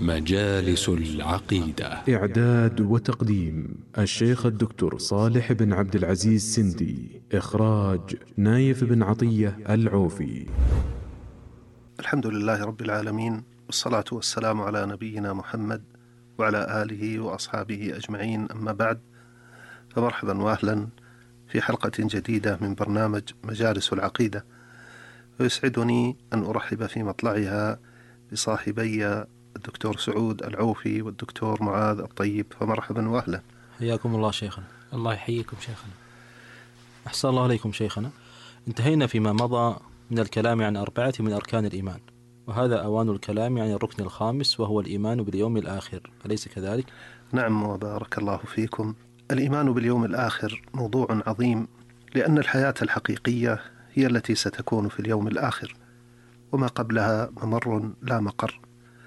مجالس العقيدة. إعداد وتقديم الشيخ الدكتور صالح بن عبد العزيز سندي. إخراج نايف بن عطية العوفي. الحمد لله رب العالمين، والصلاة والسلام على نبينا محمد وعلى آله وأصحابه أجمعين، أما بعد، فمرحبا وأهلا في حلقة جديدة من برنامج مجالس العقيدة. ويسعدني أن أرحب في مطلعها بصاحبي الدكتور سعود العوفي والدكتور معاذ الطيب، فمرحبا وأهلا. حياكم الله شيخنا. الله يحييكم شيخنا. أحسن الله عليكم شيخنا. انتهينا فيما مضى من الكلام عن 4 من أركان الإيمان، وهذا أوان الكلام عن الركن الخامس وهو الإيمان باليوم الآخر، أليس كذلك؟ نعم، وبارك الله فيكم. الإيمان باليوم الآخر موضوع عظيم، لأن الحياة الحقيقية هي التي ستكون في اليوم الآخر، وما قبلها ممر لا مقر،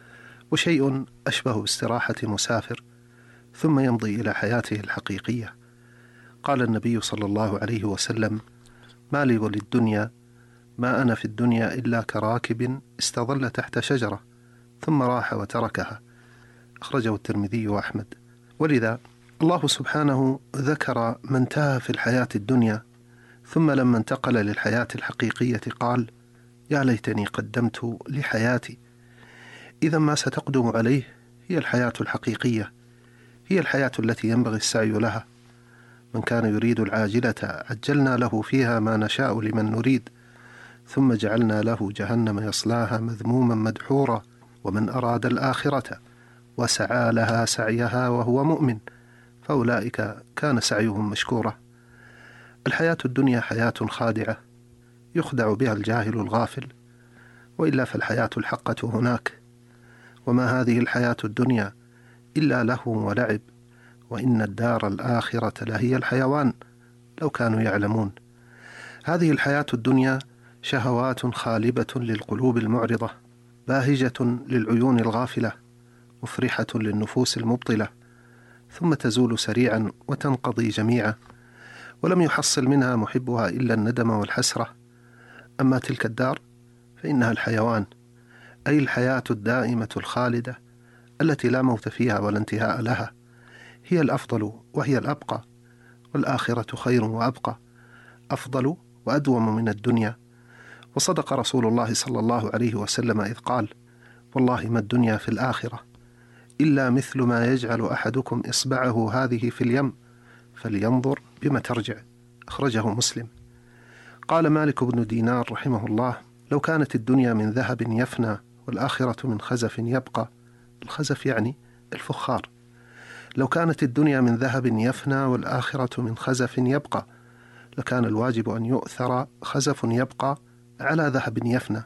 وشيء أشبه باستراحة مسافر ثم يمضي إلى حياته الحقيقية. قال النبي صلى الله عليه وسلم: ما لي وللدنيا، ما أنا في الدنيا إلا كراكب استظل تحت شجرة ثم راح وتركها. أخرجه الترمذي وأحمد. ولذا الله سبحانه ذكر من تاه في الحياة الدنيا، ثم لما انتقل للحياة الحقيقية قال: يا ليتني قدمت لحياتي. إذا ما ستقدم عليه هي الحياة الحقيقية، هي الحياة التي ينبغي السعي لها. من كان يريد العاجلة عجلنا له فيها ما نشاء لمن نريد، ثم جعلنا له جهنم يصلاها مذموما مدحورا. ومن أراد الآخرة وسعى لها سعيها وهو مؤمن فأولئك كان سعيهم مشكورا. الحياة الدنيا حياة خادعة يخدع بها الجاهل الغافل، وإلا فالحياة الحقة هناك. وما هذه الحياة الدنيا إلا لهو ولعب، وإن الدار الآخرة لهي الحيوان لو كانوا يعلمون. هذه الحياة الدنيا شهوات خالبة للقلوب المعرضة، باهجة للعيون الغافلة، مفرحة للنفوس المبطلة، ثم تزول سريعا وتنقضي جميعا، ولم يحصل منها محبها إلا الندم والحسرة. أما تلك الدار فإنها الحيوان، أي الحياة الدائمة الخالدة التي لا موت فيها ولا انتهاء لها، هي الأفضل وهي الأبقى، والآخرة خير وأبقى، أفضل وأدوم من الدنيا. وصدق رسول الله صلى الله عليه وسلم إذ قال: والله ما الدنيا في الآخرة إلا مثل ما يجعل أحدكم إصبعه هذه في اليم فلينظر بما ترجع. أخرجه مسلم. قال مالك بن دينار رحمه الله: لو كانت الدنيا من ذهب يفنى والآخرة من خزف يبقى. الخزف يعني الفخار. لو كانت الدنيا من ذهب يفنى والآخرة من خزف يبقى، لكان الواجب أن يؤثر خزف يبقى على ذهب يفنى،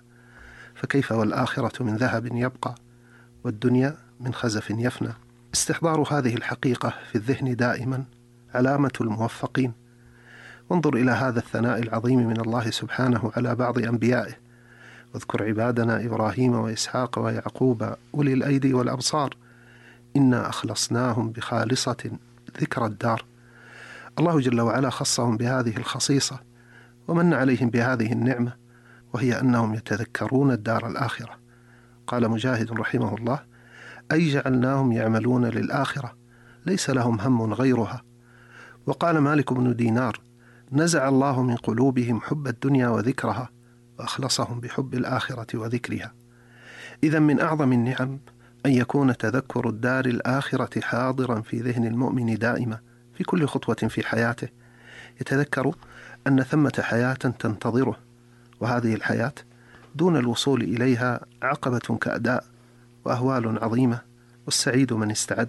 فكيف والآخرة من ذهب يبقى والدنيا من خزف يفنى؟ استحضار هذه الحقيقة في الذهن دائما علامة الموفقين. وانظر إلى هذا الثناء العظيم من الله سبحانه على بعض أنبيائه: واذكر عبادنا إبراهيم وإسحاق ويعقوب أولي الأيدي والأبصار إنا أخلصناهم بخالصة ذكر الدار. الله جل وعلا خصهم بهذه الخصيصة ومن عليهم بهذه النعمة، وهي أنهم يتذكرون الدار الآخرة. قال مجاهد رحمه الله: أي جعلناهم يعملون للآخرة ليس لهم هم غيرها. وقال مالك بن دينار: نزع الله من قلوبهم حب الدنيا وذكرها وأخلصهم بحب الآخرة وذكرها. إذا من أعظم النعم أن يكون تذكر الدار الآخرة حاضرا في ذهن المؤمن دائما في كل خطوة في حياته. يتذكر أن ثمة حياة تنتظره، وهذه الحياة دون الوصول إليها عقبة كأداء وأهوال عظيمة، والسعيد من استعد.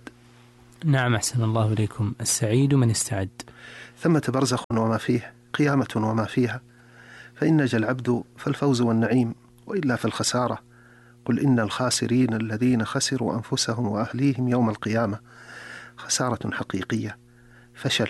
نعم، أحسن الله إليكم. السعيد من استعد. ثمة برزخ وما فيه، قيامة وما فيها، فإن نجا العبد فالفوز والنعيم، وإلا فالخسارة. قل إن الخاسرين الذين خسروا أنفسهم وأهليهم يوم القيامة. خسارة حقيقية، فشل،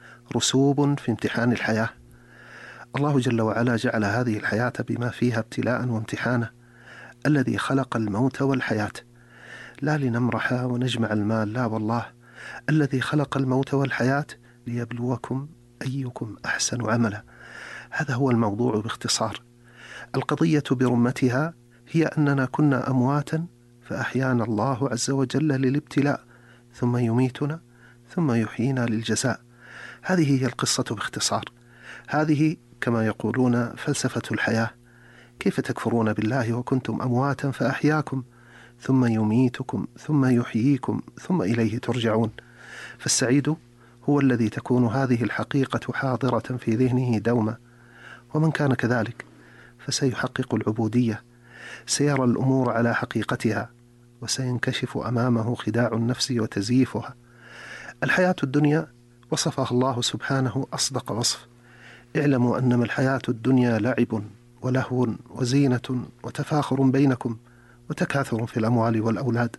رسوب في امتحان الحياة. الله جل وعلا جعل هذه الحياة بما فيها ابتلاء وامتحانا. الذي خلق الموت والحياة لا لنمرح ونجمع المال، لا والله، الذي خلق الموت والحياة ليبلوكم أيكم أحسن عملا. هذا هو الموضوع باختصار. القضية برمتها هي أننا كنا أمواتا فأحيانا الله عز وجل للابتلاء، ثم يميتنا ثم يحيينا للجزاء. هذه هي القصة باختصار. هذه كما يقولون فلسفة الحياة. كيف تكفرون بالله وكنتم أمواتا فأحياكم ثم يميتكم ثم يحييكم ثم إليه ترجعون. فالسعيد هو الذي تكون هذه الحقيقة حاضرة في ذهنه دوما، ومن كان كذلك فسيحقق العبودية، سيرى الأمور على حقيقتها، وسينكشف أمامه خداع النفس وتزييفها. الحياة الدنيا وصفها الله سبحانه أصدق وصف: اعلموا أنما الحياة الدنيا لعب ولهو وزينة وتفاخر بينكم وتكاثر في الأموال والأولاد.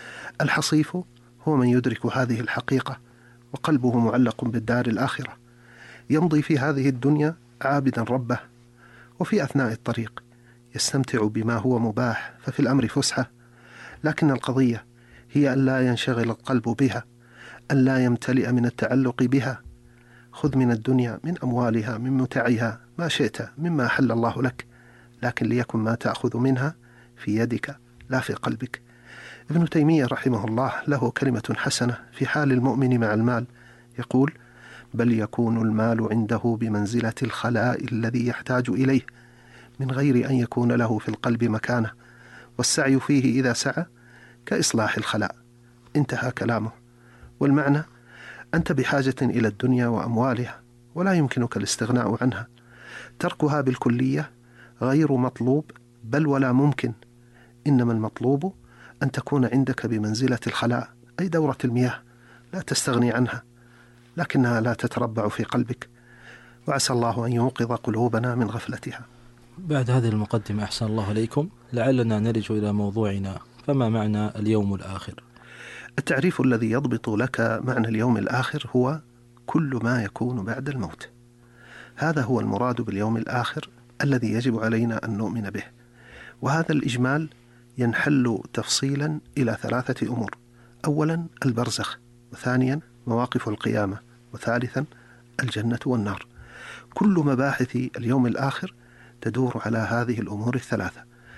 الحصيف هو من يدرك هذه الحقيقة وقلبه معلق بالدار الآخرة، يمضي في هذه الدنيا عابدا ربه، وفي أثناء الطريق يستمتع بما هو مباح، ففي الأمر فسحة، لكن القضية هي أن لا ينشغل القلب بها، أن لا يمتلئ من التعلق بها. خذ من الدنيا، من أموالها، من متعها ما شئت مما أحل الله لك، لكن ليكن ما تأخذ منها في يدك لا في قلبك. ابن تيمية رحمه الله له كلمة حسنة في حال المؤمن مع المال، يقول: بل يكون المال عنده بمنزلة الخلاء الذي يحتاج إليه، من غير أن يكون له في القلب مكانه، والسعي فيه إذا سعى كإصلاح الخلاء. انتهى كلامه. والمعنى: أنت بحاجة إلى الدنيا وأموالها، ولا يمكنك الاستغناء عنها. تركها بالكلية غير مطلوب، بل ولا ممكن. إنما المطلوب أن تكون عندك بمنزلة الخلاء، أي دورة المياه، لا تستغني عنها، لكنها لا تتربع في قلبك. وعسى الله أن يوقظ قلوبنا من غفلتها. بعد هذه المقدمة أحسن الله عليكم، لعلنا نرجع إلى موضوعنا. فما معنى اليوم الآخر؟ التعريف الذي يضبط لك معنى اليوم الآخر هو كل ما يكون بعد الموت. هذا هو المراد باليوم الآخر الذي يجب علينا أن نؤمن به. وهذا الإجمال ينحل تفصيلا إلى 3 أمور: أولا البرزخ، وثانيا مواقف القيامة، وثالثا الجنة والنار. كل مباحث اليوم الآخر تدور على هذه الأمور ال3.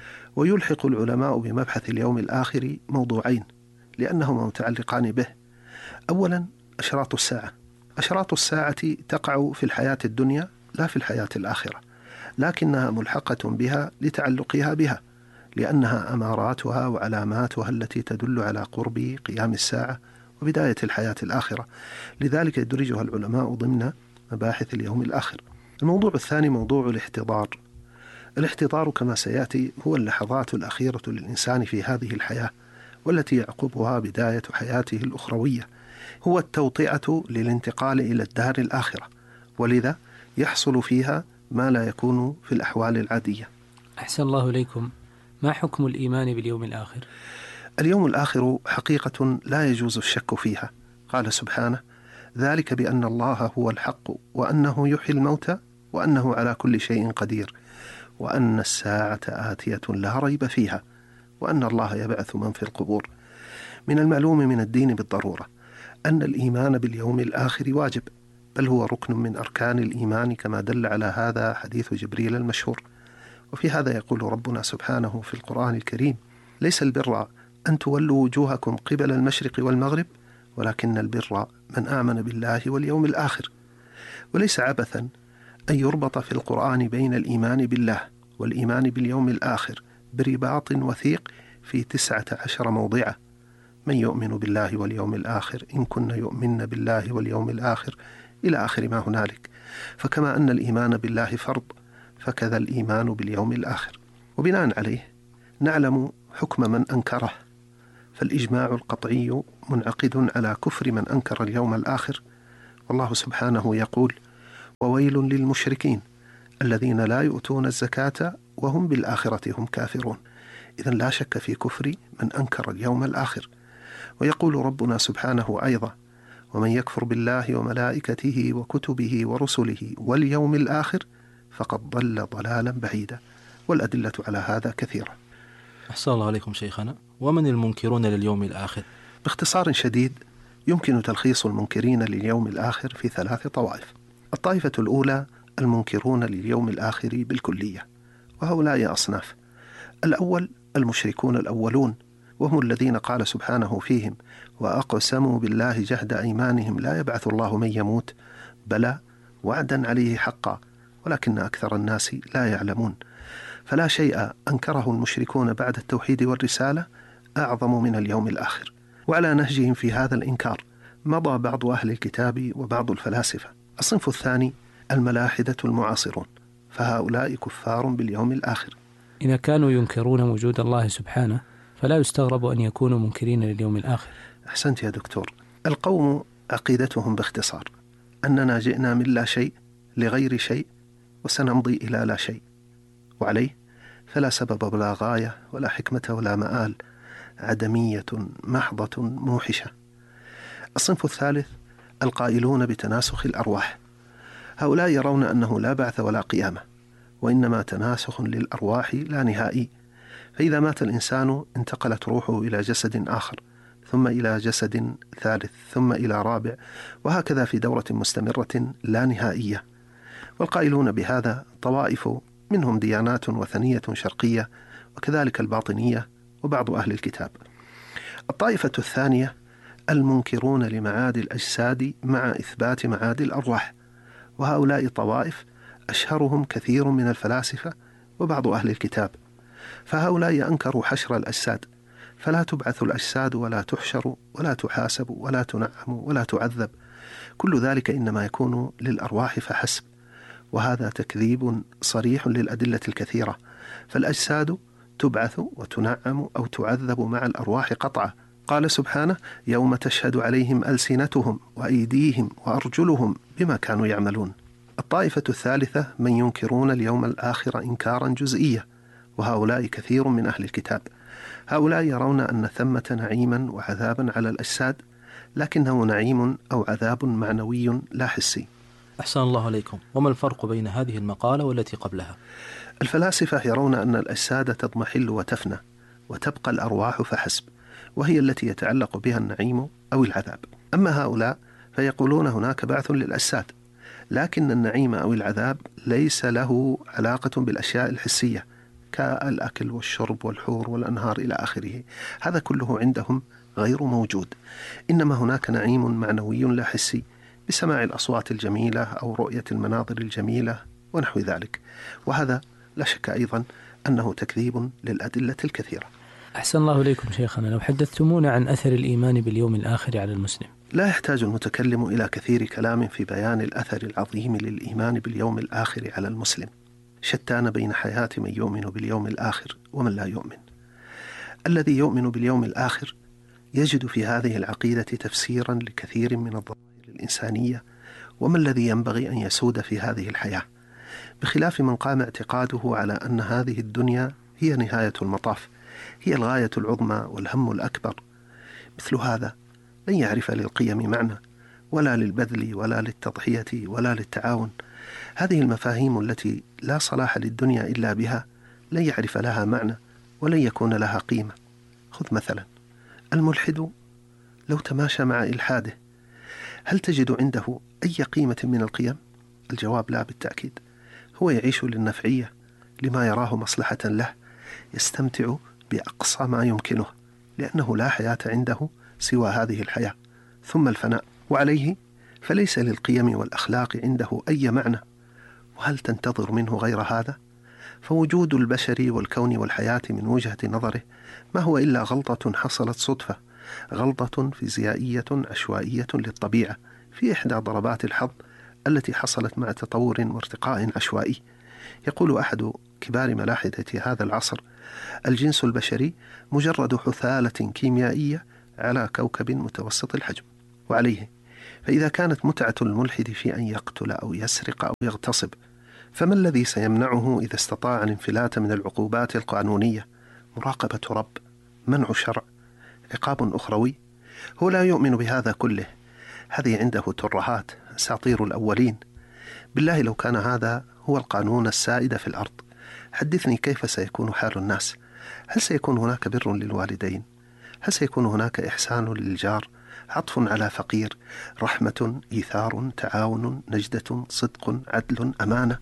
ويلحق العلماء بمبحث اليوم الآخر موضوعين لأنهما متعلقان به. أولا أشراط الساعة. أشراط الساعة تقع في الحياة الدنيا لا في الحياة الآخرة، لكنها ملحقة بها لتعلقها بها، لأنها أماراتها وعلاماتها التي تدل على قرب قيام الساعة وبداية الحياة الآخرة. لذلك يدرجها العلماء ضمن مباحث اليوم الآخر. الموضوع الثاني موضوع الاحتضار. الاحتضار كما سيأتي هو اللحظات الأخيرة للإنسان في هذه الحياة، والتي يعقبها بداية حياته الأخروية. هو التوطئة للانتقال إلى الدار الآخرة، ولذا يحصل فيها ما لا يكون في الأحوال العادية. أحسن الله إليكم، ما حكم الإيمان باليوم الآخر؟ اليوم الآخر حقيقة لا يجوز الشك فيها. قال سبحانه: ذلك بأن الله هو الحق، وأنه يحيي الموتى، وأنه على كل شيء قدير، وأن الساعة آتية لا ريب فيها، وأن الله يبعث من في القبور. من المعلوم من الدين بالضرورة أن الإيمان باليوم الآخر واجب، بل هو ركن من أركان الإيمان، كما دل على هذا حديث جبريل المشهور. وفي هذا يقول ربنا سبحانه في القرآن الكريم: ليس البر أن تولوا وجوهكم قبل المشرق والمغرب، ولكن البر من آمن بالله واليوم الآخر. وليس عبثا أن يربط في القرآن بين الإيمان بالله والإيمان باليوم الآخر برباط وثيق في 19 موضعا: من يؤمن بالله واليوم الآخر إن كن يؤمن بالله واليوم الآخر، إلى آخر ما هنالك. فكما أن الإيمان بالله فرض، فكذا الإيمان باليوم الآخر. وبناء عليه نعلم حكم من أنكره، فالإجماع القطعي منعقد على كفر من أنكر اليوم الآخر. والله سبحانه يقول: وويل للمشركين الذين لا يؤتون الزكاة وهم بالآخرة هم كافرون. إذن لا شك في كفر من أنكر اليوم الآخر. ويقول ربنا سبحانه أيضا: ومن يكفر بالله وملائكته وكتبه ورسله واليوم الآخر فقد ضل ضلالا بعيدا. والأدلة على هذا كثيرة. أحسن الله عليكم شيخنا، ومن المنكرون لليوم الآخر؟ باختصار شديد يمكن تلخيص المنكرين لليوم الآخر في 3 طوائف. الطائفة الأولى المنكرون لليوم الآخر بالكلية، وهؤلاء أصناف. الأول المشركون الأولون، وهم الذين قال سبحانه فيهم: وأقسموا بالله جهد أيمانهم لا يبعث الله من يموت بلى وعدا عليه حقا ولكن أكثر الناس لا يعلمون. فلا شيء أنكره المشركون بعد التوحيد والرسالة أعظم من اليوم الآخر. وعلى نهجهم في هذا الإنكار مضى بعض أهل الكتاب وبعض الفلاسفة. الصنف الثاني الملاحدة المعاصرون، فهؤلاء كفار باليوم الآخر. إذا كانوا ينكرون وجود الله سبحانه فلا يستغرب أن يكونوا منكرين لليوم الآخر. أحسنت يا دكتور. القوم عقيدتهم باختصار أننا جئنا من لا شيء لغير شيء وسنمضي إلى لا شيء، وعليه فلا سبب ولا غاية ولا حكمة ولا مآل، عدمية محضة موحشة. الصنف الثالث القائلون بتناسخ الأرواح، هؤلاء يرون أنه لا بعث ولا قيامة، وإنما تناسخ للأرواح لا نهائي، فإذا مات الإنسان انتقلت روحه إلى جسد آخر، ثم إلى جسد ثالث، ثم إلى رابع، وهكذا في دورة مستمرة لا نهائية. والقائلون بهذا طوائف منهم ديانات وثنية شرقية، وكذلك الباطنية وبعض أهل الكتاب. الطائفة الثانية المنكرون لمعاد الأجساد مع إثبات معاد الأرواح، وهؤلاء طوائف أشهرهم كثير من الفلاسفة وبعض أهل الكتاب. فهؤلاء أنكروا حشر الأجساد، فلا تبعث الأجساد ولا تحشر ولا تحاسب ولا تنعم ولا تعذب، كل ذلك إنما يكون للأرواح فحسب، وهذا تكذيب صريح للأدلة الكثيرة. فالأجساد تبعث وتنعم أو تعذب مع الأرواح قطعا. قال سبحانه: يوم تشهد عليهم ألسنتهم وأيديهم وأرجلهم بما كانوا يعملون. الطائفة الثالثة من ينكرون اليوم الآخر إنكارا جزئيا، وهؤلاء كثير من أهل الكتاب. هؤلاء يرون أن ثمة نعيما وعذابا على الأجساد، لكنه نعيم أو عذاب معنوي لا حسي. أحسن الله عليكم. وما الفرق بين هذه المقالة والتي قبلها؟ الفلاسفة يرون أن الأجساد تضمحل وتفنى، وتبقى الأرواح فحسب، وهي التي يتعلق بها النعيم أو العذاب. أما هؤلاء فيقولون هناك بعث للأجساد، لكن النعيم أو العذاب ليس له علاقة بالأشياء الحسية كالأكل والشرب والحور والأنهار إلى آخره، هذا كله عندهم غير موجود. إنما هناك نعيم معنوي لا حسي بسماع الأصوات الجميلة أو رؤية المناظر الجميلة ونحو ذلك، وهذا لا شك أيضا أنه تكذيب للأدلة الكثيرة. أحسن الله إليكم شيخنا، لو حدثتمونا عن أثر الإيمان باليوم الآخر على المسلم. لا يحتاج المتكلم إلى كثير كلام في بيان الأثر العظيم للإيمان باليوم الآخر على المسلم. شتان بين حياة من يؤمن باليوم الآخر ومن لا يؤمن. الذي يؤمن باليوم الآخر يجد في هذه العقيدة تفسيرا لكثير من الظواهر الإنسانية وما الذي ينبغي أن يسود في هذه الحياة، بخلاف من قام اعتقاده على أن هذه الدنيا هي نهاية المطاف، هي الغاية العظمى والهم الأكبر. مثل هذا لن يعرف للقيم معنى، ولا للبذل ولا للتضحية ولا للتعاون. هذه المفاهيم التي لا صلاح للدنيا إلا بها لن يعرف لها معنى ولن يكون لها قيمة. خذ مثلا الملحد، لو تماشى مع إلحاده هل تجد عنده أي قيمة من القيم؟ الجواب لا بالتأكيد. هو يعيش للنفعية، لما يراه مصلحة له، يستمتع بأقصى ما يمكنه، لأنه لا حياة عنده سوى هذه الحياة ثم الفناء، وعليه فليس للقيم والأخلاق عنده أي معنى. وهل تنتظر منه غير هذا؟ فوجود البشر والكون والحياة من وجهة نظره ما هو إلا غلطة حصلت صدفة، غلطة فيزيائية عشوائية للطبيعة في إحدى ضربات الحظ التي حصلت مع تطور وارتقاء عشوائي. يقول أحد كبار ملاحدة هذا العصر: الجنس البشري مجرد حثالة كيميائية على كوكب متوسط الحجم. وعليه فإذا كانت متعة الملحد في أن يقتل أو يسرق أو يغتصب، فما الذي سيمنعه إذا استطاع الانفلات من العقوبات القانونية؟ مراقبة رب، منع شرع، عقاب أخروي. هو لا يؤمن بهذا كله، هذه عنده ترهات، أساطير الأولين. بالله لو كان هذا هو القانون السائد في الأرض، حدثني كيف سيكون حال الناس؟ هل سيكون هناك بر للوالدين؟ هل سيكون هناك إحسان للجار، عطف على فقير، رحمة، إيثار، تعاون، نجدة، صدق، عدل، أمانة؟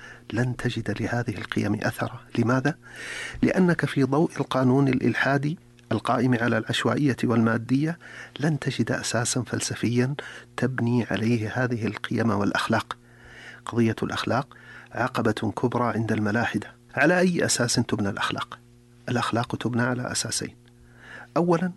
لن تجد لهذه القيم أثرا. لماذا؟ لأنك في ضوء القانون الإلحادي القائم على العشوائية والمادية لن تجد أساسا فلسفيا تبني عليه هذه القيم والأخلاق. قضية الأخلاق عقبة كبرى عند الملاحدة. على أي أساس تبنى الأخلاق؟ الأخلاق تبنى على أساسين. أولا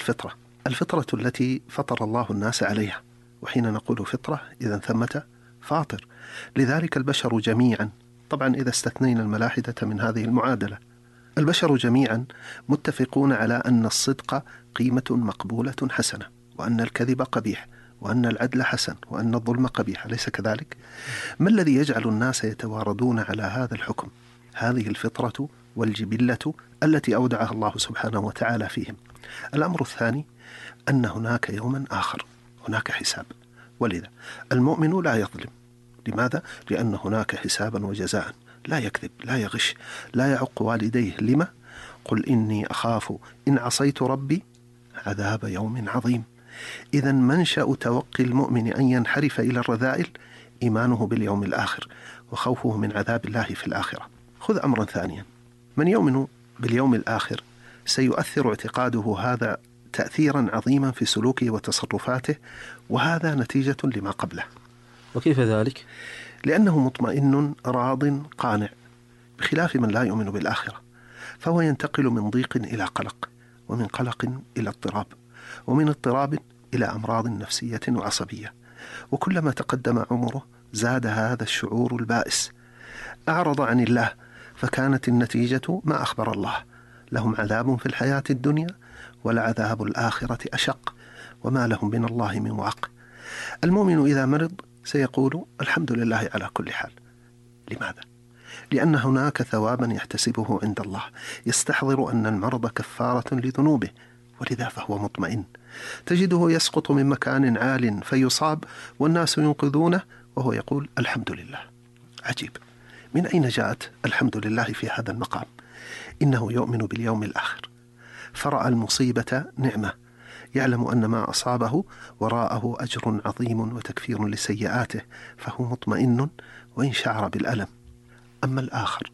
الفطرة التي فطر الله الناس عليها، وحين نقول فطرة إذا ثمة فاطر. لذلك البشر جميعا، طبعا إذا استثنينا الملاحدة من هذه المعادلة، البشر جميعا متفقون على أن الصدق قيمة مقبولة حسنة، وأن الكذب قبيح، وأن العدل حسن، وأن الظلم قبيح، أليس كذلك؟ ما الذي يجعل الناس يتواردون على هذا الحكم؟ هذه الفطرة والجبلة التي أودعها الله سبحانه وتعالى فيهم. الأمر الثاني أن هناك يوما آخر، هناك حساب، ولذا المؤمن لا يظلم. لماذا؟ لأن هناك حسابا وجزاء، لا يكذب، لا يغش، لا يعق والديه. لما؟ قل إني أخاف إن عصيت ربي عذاب يوم عظيم. إذا منشأ توقي المؤمن أن ينحرف إلى الرذائل إيمانه باليوم الآخر وخوفه من عذاب الله في الآخرة. خذ أمرا ثانيا، من يؤمن باليوم الآخر سيؤثر اعتقاده هذا تأثيرا عظيما في سلوكه وتصرفاته، وهذا نتيجة لما قبله. وكيف ذلك؟ لأنه مطمئن راض قانع، بخلاف من لا يؤمن بالآخرة، فهو ينتقل من ضيق إلى قلق، ومن قلق إلى اضطراب، ومن اضطراب إلى أمراض نفسية وعصبية. وكلما تقدم عمره زاد هذا الشعور البائس. أعرض عن الله فكانت النتيجة ما أخبر الله: لهم عذاب في الحياة الدنيا ولعذاب الآخرة أشق وما لهم من الله من واق. المؤمن إذا مرض سيقول الحمد لله على كل حال. لماذا؟ لأن هناك ثوابا يحتسبه عند الله، يستحضر أن المرض كفارة لذنوبه، ولذا فهو مطمئن. تجده يسقط من مكان عال فيصاب والناس ينقذونه وهو يقول الحمد لله. عجيب، من أين جاءت الحمد لله في هذا المقام؟ إنه يؤمن باليوم الآخر، فرأى المصيبة نعمة، يعلم أن ما أصابه وراءه أجر عظيم وتكفير لسيئاته، فهو مطمئن وإن شعر بالألم. أما الآخر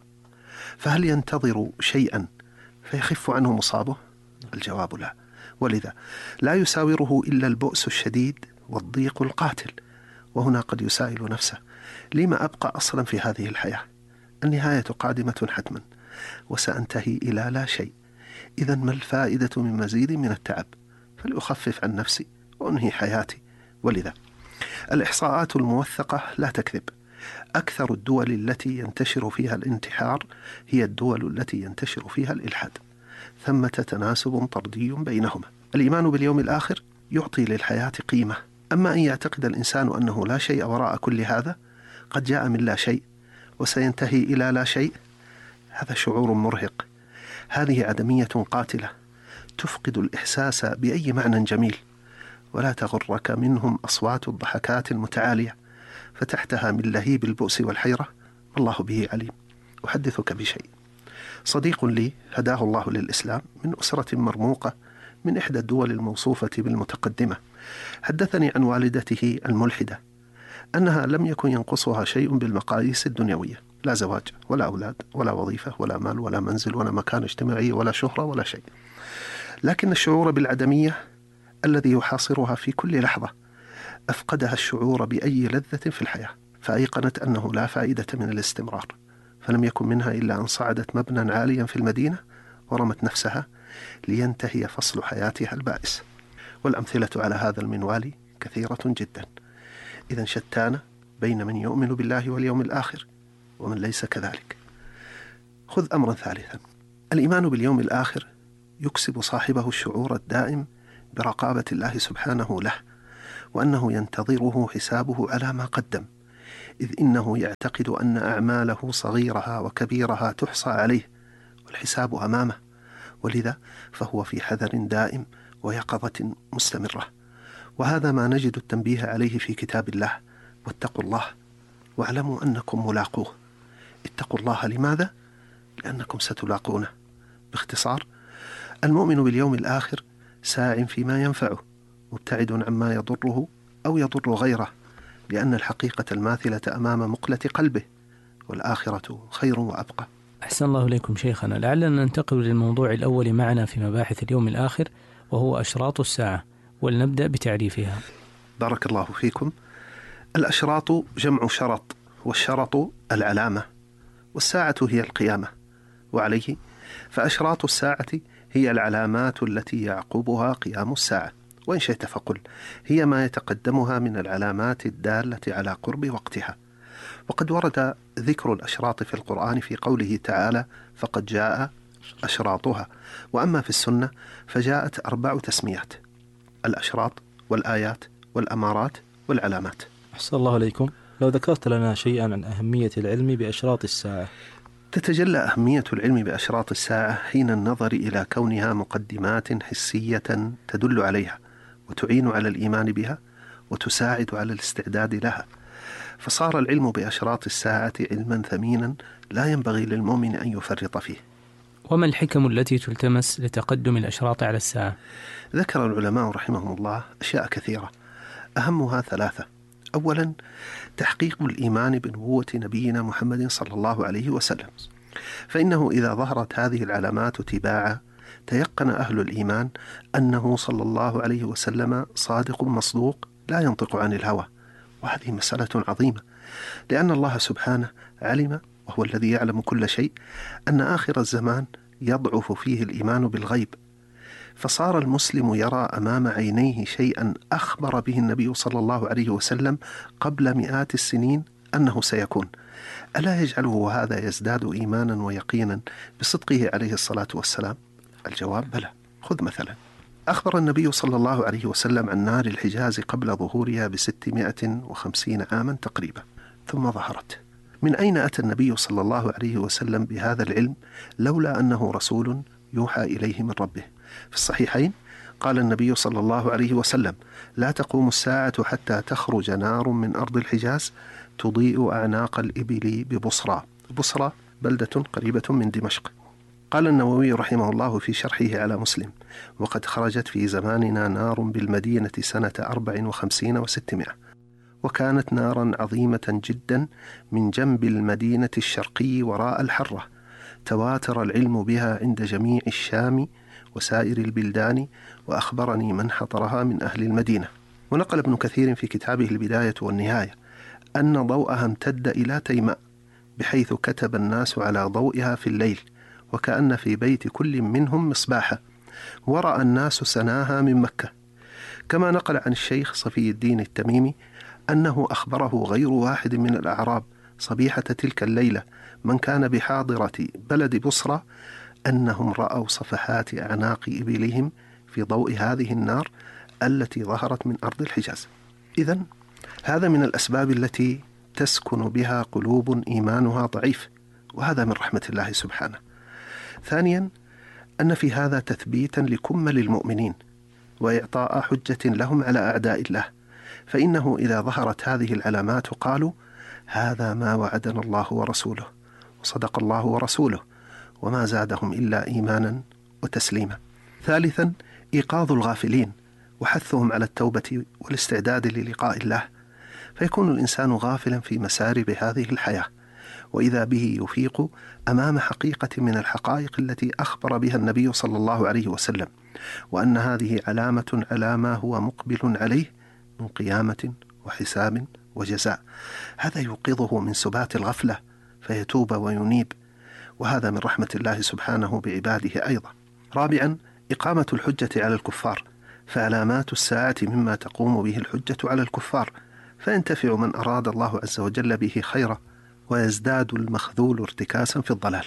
فهل ينتظر شيئا فيخف عنه مصابه؟ الجواب لا، ولذا لا يساوره إلا البؤس الشديد والضيق القاتل. وهنا قد يسائل نفسه: لما أبقى أصلا في هذه الحياة؟ النهاية قادمة حتما وسأنتهي إلى لا شيء، إذن ما الفائدة من مزيد من التعب؟ فلأخفف عن نفسي وأنهي حياتي. ولذا الإحصاءات الموثقة لا تكذب، أكثر الدول التي ينتشر فيها الانتحار هي الدول التي ينتشر فيها الإلحاد. ثمة تناسب طردي بينهما. الإيمان باليوم الآخر يعطي للحياة قيمة. أما أن يعتقد الإنسان أنه لا شيء وراء كل هذا، قد جاء من لا شيء وسينتهي إلى لا شيء، هذا شعور مرهق. هذه عدمية قاتلة تفقد الإحساس بأي معنى جميل. ولا تغرك منهم أصوات الضحكات المتعالية، فتحتها من لهيب البؤس والحيرة الله به عليم. أحدثك بشيء. صديق لي هداه الله للإسلام من أسرة مرموقة من إحدى الدول الموصوفة بالمتقدمة، حدثني عن والدته الملحدة أنها لم يكن ينقصها شيء بالمقاييس الدنيوية، لا زواج ولا أولاد ولا وظيفة ولا مال ولا منزل ولا مكان اجتماعي ولا شهرة ولا شيء، لكن الشعور بالعدمية الذي يحاصرها في كل لحظة أفقدها الشعور بأي لذة في الحياة، فأيقنت أنه لا فائدة من الاستمرار، فلم يكن منها إلا أن صعدت مبنى عاليا في المدينة ورمت نفسها لينتهي فصل حياتها البائس. والأمثلة على هذا المنوال كثيرة جدا. إذن شتان بين من يؤمن بالله واليوم الآخر ومن ليس كذلك. خذ أمرا ثالثا. الإيمان باليوم الآخر يكسب صاحبه الشعور الدائم برقابة الله سبحانه له، وأنه ينتظره حسابه على ما قدم، إذ إنه يعتقد أن أعماله صغيرها وكبيرها تحصى عليه والحساب أمامه، ولذا فهو في حذر دائم ويقظة مستمرة. وهذا ما نجد التنبيه عليه في كتاب الله: واتقوا الله واعلموا أنكم ملاقوه. اتقوا الله لماذا؟ لأنكم ستلاقونه. باختصار، المؤمن باليوم الآخر ساع فيما ينفعه، مبتعد عما يضره أو يضر غيره، لأن الحقيقة الماثلة أمام مقلة قلبه، والآخرة خير وأبقى. أحسن الله إليكم شيخنا. لعلنا ننتقل للموضوع الأول معنا في مباحث اليوم الآخر، وهو أشراط الساعة، ولنبدأ بتعريفها. بارك الله فيكم. الأشراط جمع شرط، والشرط العلامة، والساعة هي القيامة، وعليه فأشراط الساعة هي العلامات التي يعقبها قيام الساعة، وإن شئت فقل هي ما يتقدمها من العلامات الدالة على قرب وقتها. وقد ورد ذكر الأشراط في القرآن في قوله تعالى: فقد جاء أشراطها. وأما في السنة فجاءت 4 تسميات: الأشراط والآيات والأمارات والعلامات. أحسن الله عليكم. لو ذكرت لنا شيئا عن أهمية العلم بأشراط الساعة. تتجلى أهمية العلم بأشراط الساعة حين النظر إلى كونها مقدمات حسية تدل عليها وتعين على الإيمان بها وتساعد على الاستعداد لها، فصار العلم بأشراط الساعة علما ثمينا لا ينبغي للمؤمن أن يفرط فيه. وما الحكم التي تلتمس لتقدم الأشراط على الساعة؟ ذكر العلماء رحمهم الله أشياء كثيرة، أهمها 3. أولا، تحقيق الإيمان بنبوة نبينا محمد صلى الله عليه وسلم، فإنه إذا ظهرت هذه العلامات تباعا تيقن أهل الإيمان أنه صلى الله عليه وسلم صادق مصدوق لا ينطق عن الهوى. وهذه مسألة عظيمة، لأن الله سبحانه علم، وهو الذي يعلم كل شيء، أن آخر الزمان يضعف فيه الإيمان بالغيب، فصار المسلم يرى أمام عينيه شيئا أخبر به النبي صلى الله عليه وسلم قبل مئات السنين أنه سيكون. ألا يجعله هذا يزداد إيمانا ويقينا بصدقه عليه الصلاة والسلام؟ الجواب بلى. خذ مثلا، أخبر النبي صلى الله عليه وسلم عن نار الحجاز قبل ظهورها ب650 عاما تقريبا، ثم ظهرت. من أين أتى النبي صلى الله عليه وسلم بهذا العلم لولا أنه رسول يوحى إليه من ربه؟ في الصحيحين قال النبي صلى الله عليه وسلم: لا تقوم الساعة حتى تخرج نار من أرض الحجاز تضيء أعناق الإبل ببصرى. بصرى بلدة قريبة من دمشق. قال النووي رحمه الله في شرحه على مسلم: وقد خرجت في زماننا نار بالمدينة سنة 54 و600، وكانت نارا عظيمة جدا من جنب المدينة الشرقي وراء الحرة، تواتر العلم بها عند جميع الشام وسائر البلدان، وأخبرني من حضرها من أهل المدينة. ونقل ابن كثير في كتابه البداية والنهاية أن ضوءها امتد إلى تيماء، بحيث كتب الناس على ضوئها في الليل، وكأن في بيت كل منهم مصباحا، ورأى الناس سناها من مكة. كما نقل عن الشيخ صفي الدين التميمي أنه أخبره غير واحد من الأعراب صبيحة تلك الليلة من كان بحاضرة بلد بصرى أنهم رأوا صفحات أعناق إبلهم في ضوء هذه النار التي ظهرت من أرض الحجاز. إذن هذا من الأسباب التي تسكن بها قلوب إيمانها ضعيف، وهذا من رحمة الله سبحانه. ثانيا، أن في هذا تثبيتا لكمل المؤمنين وإعطاء حجة لهم على أعداء الله، فإنه إذا ظهرت هذه العلامات قالوا: هذا ما وعدنا الله ورسوله، وصدق الله ورسوله، وما زادهم إلا إيمانا وتسليما. ثالثا، إيقاظ الغافلين وحثهم على التوبة والاستعداد للقاء الله، فيكون الإنسان غافلا في مسارب هذه الحياة، وإذا به يفيق أمام حقيقة من الحقائق التي أخبر بها النبي صلى الله عليه وسلم، وأن هذه علامة على ما هو مقبل عليه من قيامة وحساب وجزاء. هذا يوقظه من سبات الغفلة فيتوب وينيب، وهذا من رحمة الله سبحانه بعباده أيضا. رابعا، إقامة الحجة على الكفار، فعلامات الساعة مما تقوم به الحجة على الكفار، فينتفع من أراد الله عز وجل به خيرا، ويزداد المخذول ارتكاسا في الضلال.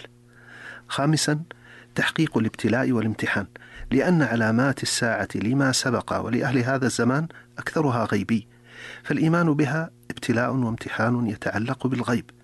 خامسا، تحقيق الابتلاء والامتحان، لأن علامات الساعة لما سبق ولأهل هذا الزمان أكثرها غيبي، فالإيمان بها ابتلاء وامتحان يتعلق بالغيب،